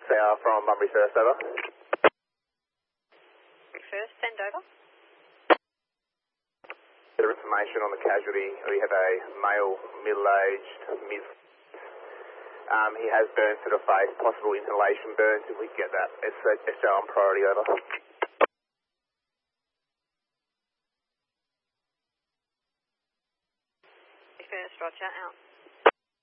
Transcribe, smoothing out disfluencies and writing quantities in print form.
SAR from Bunbury First, over. First, send over. Bit of information on the casualty. We have a male, middle-aged, mid. He has burns to the face, possible inhalation burns. If we can get that, it's SAR on priority, over. First, roger, out.